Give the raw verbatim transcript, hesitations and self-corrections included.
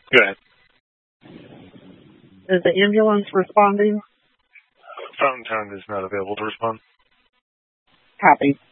Go ahead. Is the ambulance responding? Fountain Town is not available to respond. Copy.